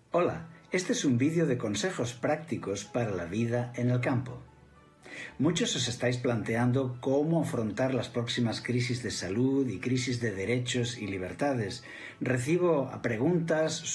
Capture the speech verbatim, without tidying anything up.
Hola, este es un vídeo de consejos prácticos para la vida en el campo. Muchos os estáis planteando cómo afrontar las próximas crisis de salud y crisis de derechos y libertades. Recibo preguntas